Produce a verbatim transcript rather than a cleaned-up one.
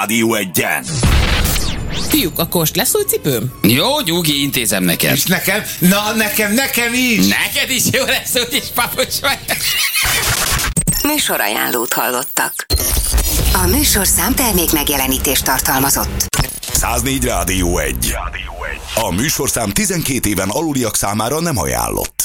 Rádió Egyen. Fiúk, akkor most lesz új cipőm? Jó, Gyugi, intézem neked. És nekem? Na, nekem, nekem is! Neked is jó lesz, úgyis papucs vagy. Műsorajánlót hallottak. A műsorszám termék megjelenítést tartalmazott. száznégy Rádió Egy. A műsorszám tizenkét éven aluliak számára nem ajánlott.